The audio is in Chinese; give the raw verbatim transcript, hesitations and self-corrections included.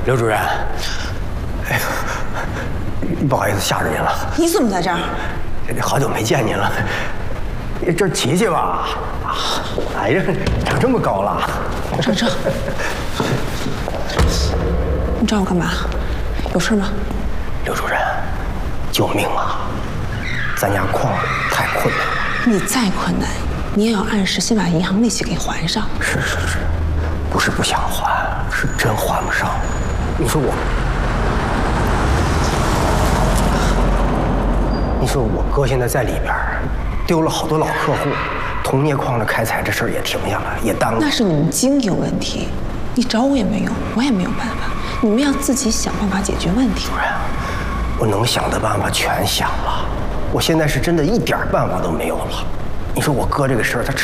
刘主任，哎，不好意思吓着您了。 你怎么在这儿？ 好久没见您了，这儿琪琪吧？啊，哎呀，长这么高了。 程程，你找我干嘛？有事吗？ 刘主任，救命啊！咱家矿太困难了。 你再困难，你也要按时先把银行利息给还上。 是是是，不是不想还，是真还不上。你说我，你说我哥现在在里边，丢了好多老客户，铜镍矿的开采这事儿也停下了，也耽误。 那是你们经营问题，你找我也没用，我也没有办法。你们要自己想办法解决问题。 主任，我能想的办法全想了，我现在是真的一点办法都没有了。你说我哥这个事儿，他